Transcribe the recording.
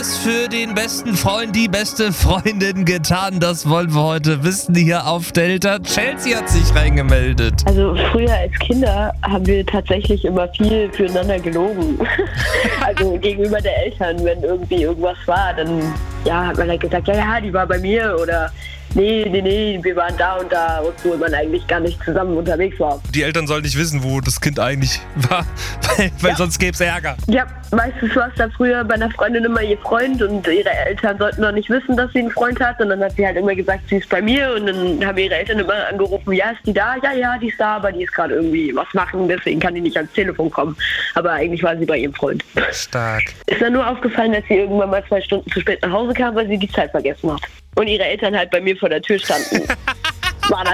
Für den besten Freund, die beste Freundin getan? Das wollen wir heute wissen hier auf Delta. Chelsea hat sich reingemeldet. Also früher als Kinder haben wir tatsächlich immer viel füreinander gelogen. Also gegenüber der Eltern, wenn irgendwie irgendwas war, dann hat man halt gesagt, ja, die war bei mir oder nee, wir waren da und da, obwohl man eigentlich gar nicht zusammen unterwegs war. Die Eltern sollen nicht wissen, wo das Kind eigentlich war, weil sonst gäbe es Ärger. Ja, meistens war es da früher bei einer Freundin immer ihr Freund und ihre Eltern sollten noch nicht wissen, dass sie einen Freund hat und dann hat sie halt immer gesagt, sie ist bei mir und dann haben ihre Eltern immer angerufen, ja, ist die da? Ja, die ist da, aber die ist gerade irgendwie was machen, deswegen kann die nicht ans Telefon kommen. Aber eigentlich war sie bei ihrem Freund. Stark. Ist dann nur aufgefallen, als sie irgendwann mal 2 Stunden zu spät nach Hause kam, weil sie die Zeit vergessen hat. Und ihre Eltern halt bei mir vor der Tür standen. War